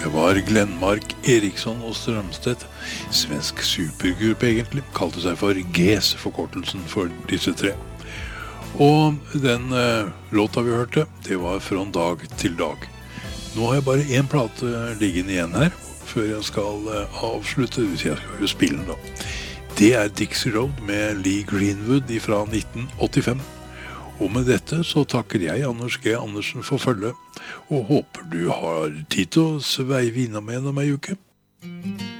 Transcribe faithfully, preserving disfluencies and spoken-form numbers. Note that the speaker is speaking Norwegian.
Det var Glenmark, Eriksson og Strømstedt, svensk supergruppe egentlig, kalte seg for G E S, forkortelsen for disse tre. Og den eh, låta vi hørte, det var Fra dag til dag. Nå har jeg bare en plate liggende igjen her, før jeg skal eh, avslutte, hvis jeg skal jo spille den da. Det er Dixie Road med Lee Greenwood fra nitten åttifem. Og med dette så takker jeg Anders G. Andersen for følge, og håper du har tid til å sveive innom en om ei uke.